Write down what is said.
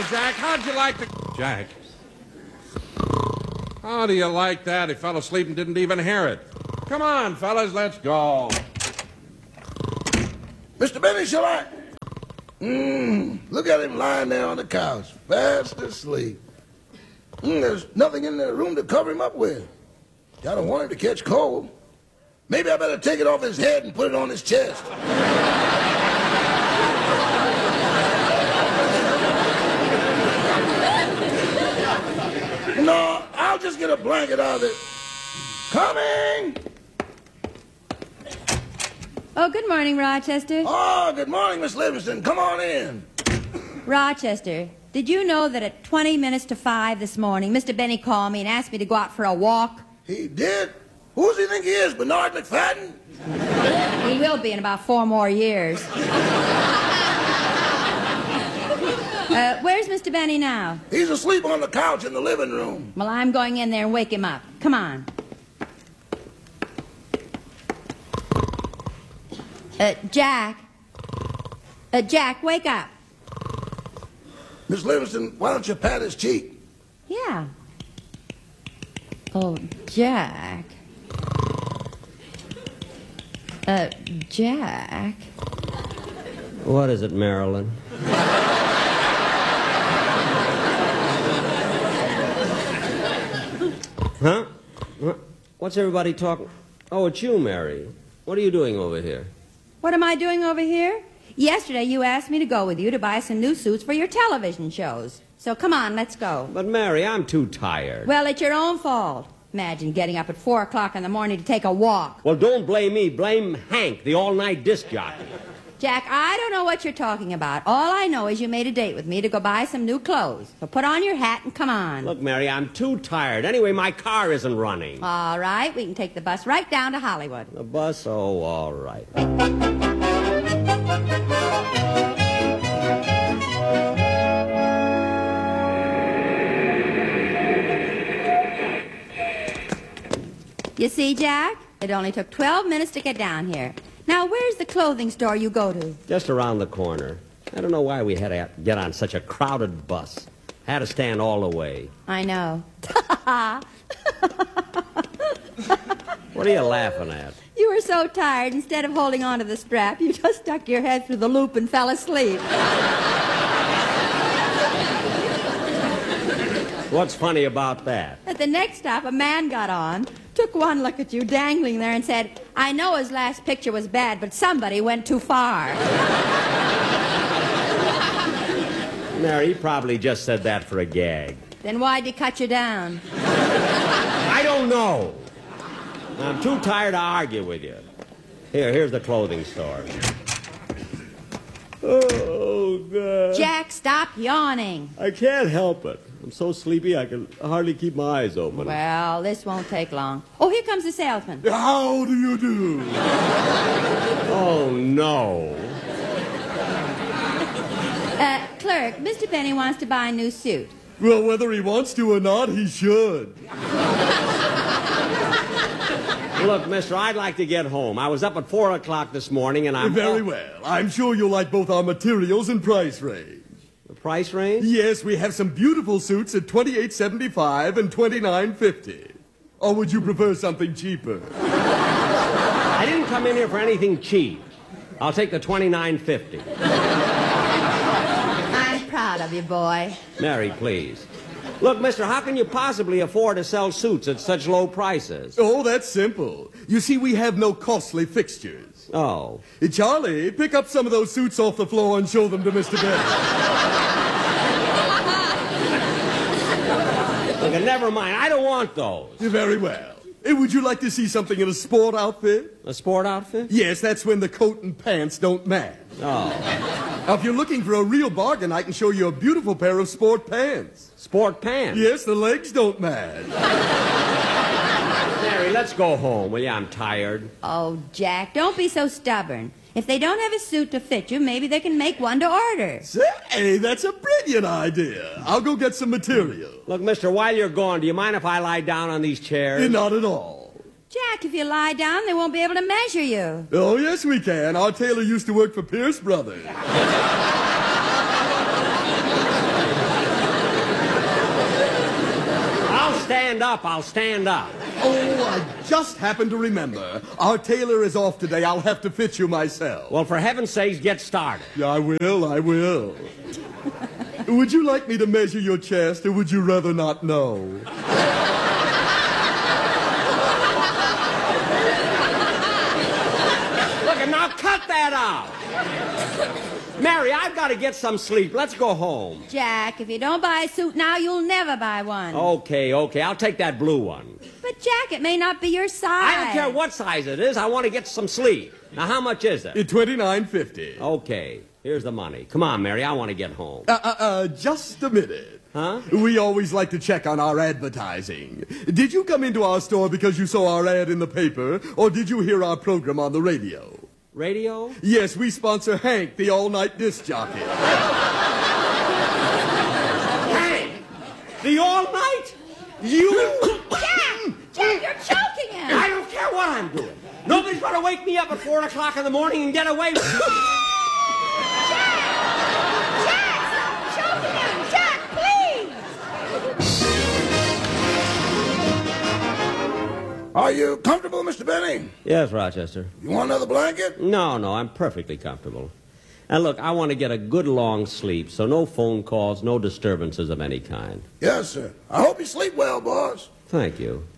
Jack, how'd you like the... Jack. How do you like that? He fell asleep and didn't even hear it. Come on, fellas, let's go. Mr. Benny, shall I? Look at him lying there on the couch, fast asleep. There's nothing in the room to cover him up with. I don't want him to catch cold. Maybe I better take it off his head and put it on his chest. No, I'll just get a blanket out of it. Coming! Oh, good morning, Rochester. Oh, good morning, Miss Livingston. Come on in. Rochester, did you know that at 20 minutes to 5 this morning, Mr. Benny called me and asked me to go out for a walk? He did? Who does he think he is, Bernard McFadden? He will be in about 4 more years. Where's Mr. Benny now? He's asleep on the couch in the living room. Well, I'm going in there and wake him up. Come on. Jack. Jack, wake up. Miss Livingston, why don't you pat his cheek? Yeah. Oh, Jack. Jack. What is it, Marilyn? Huh? What's everybody talking? Oh, it's you, Mary. What are you doing over here? What am I doing over here? Yesterday you asked me to go with you to buy some new suits for your television shows. So come on, let's go. But, Mary, I'm too tired. Well, it's your own fault. Imagine getting up at 4 o'clock in the morning to take a walk. Well, don't blame me. Blame Hank, the all-night disc jockey. Jack, I don't know what you're talking about. All I know is you made a date with me to go buy some new clothes. So put on your hat and come on. Look, Mary, I'm too tired. Anyway, my car isn't running. All right, we can take the bus right down to Hollywood. The bus? Oh, all right. You see, Jack? It only took 12 minutes to get down here. Now, where's the clothing store you go to? Just around the corner. I don't know why we had to get on such a crowded bus. Had to stand all the way. I know. What are you laughing at? You were so tired, instead of holding on to the strap, you just stuck your head through the loop and fell asleep. What's funny about that? At the next stop, a man got on, took one look at you dangling there and said, I know his last picture was bad, but somebody went too far. Mary, he probably just said that for a gag. Then why'd he cut you down? I don't know. I'm too tired to argue with you. Here's the clothing store. Oh, God. Jack, stop yawning. I can't help it. I'm so sleepy I can hardly keep my eyes open. Well, this won't take long. Oh, here comes the salesman. How do you do? Oh, no. Clerk, Mr. Benny wants to buy a new suit. Well, whether he wants to or not, he should. Look, mister, I'd like to get home. I was up at 4 o'clock this morning, and I'm... Very well. I'm sure you'll like both our materials and price range. The price range? Yes, we have some beautiful suits at $28.75 and $29.50. Or would you prefer something cheaper? I didn't come in here for anything cheap. I'll take the $29.50. I'm proud of you, boy. Mary, please. Look, mister, how can you possibly afford to sell suits at such low prices? Oh, that's simple. You see, we have no costly fixtures. Oh. Charlie, pick up some of those suits off the floor and show them to Mr. Benny. Look, never mind. I don't want those. Very well. Would you like to see something in a sport outfit? A sport outfit? Yes, that's when the coat and pants don't match. Oh. Now, if you're looking for a real bargain, I can show you a beautiful pair of sport pants. Sport pants? Yes, the legs don't match. Mary, let's go home, will you? I'm tired. Oh, Jack, don't be so stubborn. If they don't have a suit to fit you, maybe they can make one to order. Say, that's a brilliant idea. I'll go get some material. Look, mister, while you're gone, do you mind if I lie down on these chairs? Not at all. Jack, if you lie down, they won't be able to measure you. Oh, yes, we can. Our tailor used to work for Pierce Brothers. stand up, I'll stand up. Oh, I just happened to remember. Our tailor is off today. I'll have to fit you myself. Well, for heaven's sakes, get started. Yeah, I will. Would you like me to measure your chest, or would you rather not know? Look, and now cut that out. Mary, I've got to get some sleep. Let's go home. Jack, if you don't buy a suit now, you'll never buy one. Okay. I'll take that blue one. But, Jack, it may not be your size. I don't care what size it is. I want to get some sleep. Now, how much is it? $29.50. Okay. Here's the money. Come on, Mary. I want to get home. Just a minute. Huh? We always like to check on our advertising. Did you come into our store because you saw our ad in the paper, or did you hear our program on the radio? Radio? Yes, we sponsor Hank, the all-night disc jockey. Hank! The all-night? You? Jack, you're choking him. I don't care what I'm doing. Nobody's going to wake me up at 4 o'clock in the morning and get away with it. Jack, stop choking him. Jack, please. Are you comfortable, Mr. Benny? Yes, Rochester. You want another blanket? No, I'm perfectly comfortable. And look, I want to get a good long sleep, so no phone calls, no disturbances of any kind. Yes, sir. I hope you sleep well, boss. Thank you.